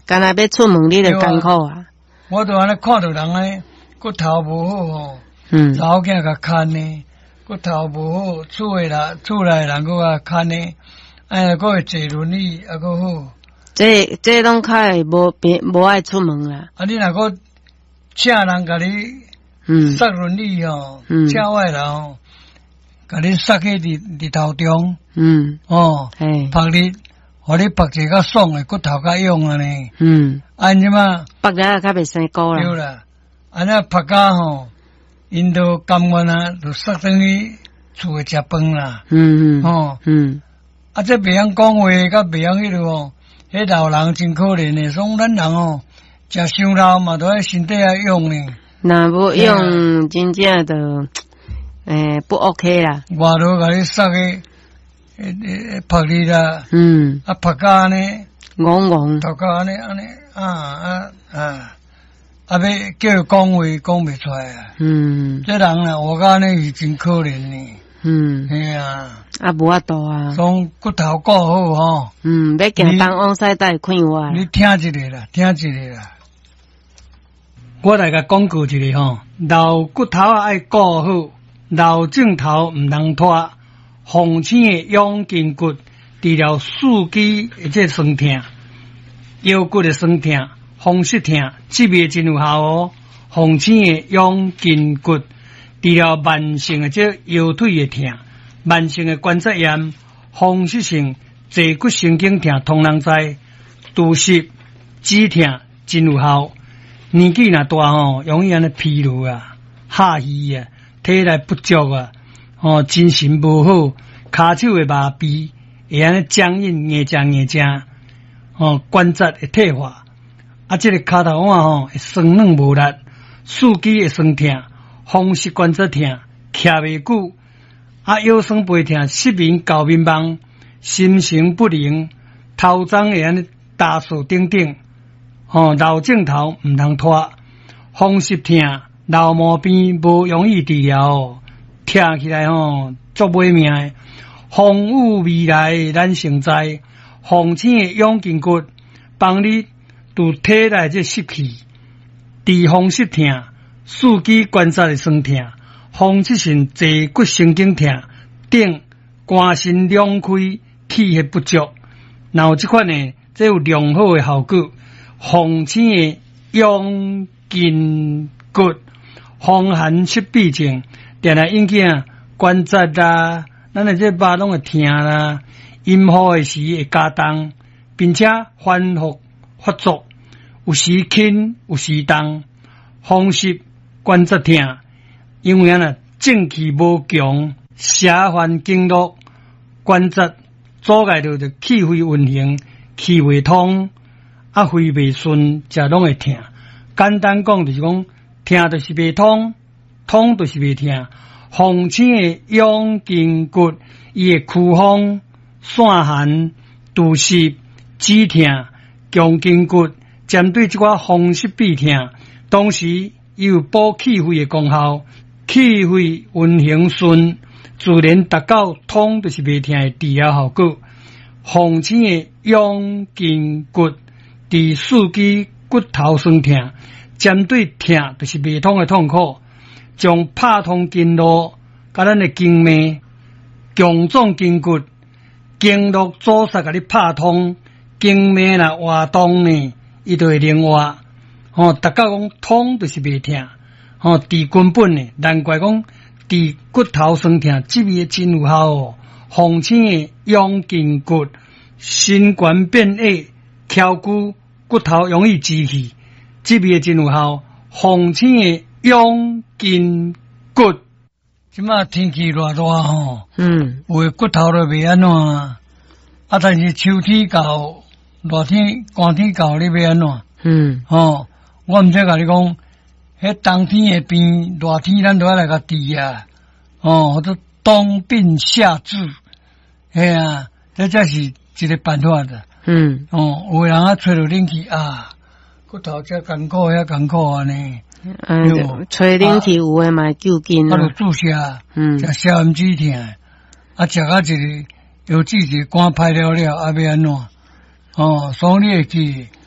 干那要出门你就艰苦啊。 我都安尼看到人诶骨头无好吼，老囝甲看呢，骨头无好，厝内人佫甲看呢，佫会坐轮椅，佫好。 这拢较会无爱出门啊。 啊，你若佫请人甲你塞轮椅吼，请外人吼，甲你塞去伫头中，拍你，互你拍者较爽诶，骨头较勇啊呢。安尼嘛， 拍者较袂生膏啦。 对啦，安尼拍甲吼，因都甘愿啊，就塞转去厝诶食饭啦。啊，这袂晓讲话，甲袂晓迄落吼，迄老人真可怜诶。所以咱人吼，食伤老嘛，都爱身体要用呢。 若无用，真正就不 OK 啦。 外头甲你塞个拍你啦，啊拍甲安尼， 戆头壳安尼要叫伊讲话讲袂出来啊。这人啊，活甲安尼是真可怜呢。嘿啊， 啊无法度啊。 从骨头顾好吼。 要行东往西带看我。 你听一个啦。我来甲讲过一个吼，老骨头爱顾好，老镜头毋通拖。红青的养筋骨，治疗四肢或者酸痛、腰骨的酸痛、风湿痛，这味真有效哦。红青的养筋骨，治疗慢性的这腰腿的痛、慢性的关节炎、风湿性坐骨神经痛，通人知。肚湿、止痛真有效。年纪若大吼，容易安尼疲劳啊、下虚啊、体力不足啊。精神无好，骹手会麻痹，会安尼僵硬、硬正，关节会退化，啊，这个骹头腕吼会酸软无力，四肢会酸痛，风湿关节痛，徛袂久，啊，腰酸背痛，失眠、高眠梦，心神不宁，头鬃会安尼打数等等，老镜头毋通拖，风湿痛、老毛病无容易治疗。听起来足买命的，风雨未来咱成灾，红青的养筋骨，帮你除体内这湿气，治风湿痛、四肢关节的酸痛、风湿性坐骨神经痛等，肝肾两开，气血不足，然后这款呢，这有良好的效果。红青的养筋骨，风寒湿痹症。定来引起关节啦，咱的这肉拢会痛啦，阴雨的时会加重，并且反复发作，有时轻，有时重，风湿关节痛，因为正气无强，下犯经络，关节阻碍着气血运行，气未通，啊肺未顺，这拢会痛。简单讲就是讲，痛就是未通。痛就是袂痛，红青的养筋骨，伊会驱风、散寒、肚湿、止痛、强筋骨，针对这款风湿痹痛，同时伊有补气血的功效，气血运行顺，自然达到痛就是袂痛的治疗效果。红青的养筋骨，治四肢骨头酸痛，针对痛就是袂痛的痛苦。将拍通经络，甲咱的经脉、强壮筋骨、经络阻塞，甲你拍通，经脉若活动呢，伊就会灵活。大家讲通就是袂痛，治根本呢，难怪讲治骨头酸痛，这味真有效哦。红青的养筋骨，心冠变矮、翘骨，骨头容易积气，这味真有效。红青的养筋骨，即马天气热吼，有诶骨头都袂安怎啊？但是秋天到，热天、寒天到，你要安怎？我毋知甲你讲，迄冬天会变，热天咱都要来甲治啊。或者冬病夏治，嘿啊，这才是一个办法的。有诶人啊吹着冷气啊，骨头遮艰苦遐艰苦安尼。 吹冷气有诶嘛救筋啊， 就注射，食消炎止痛，食到一个药剂一个肝歹了，要安怎？所以你会记，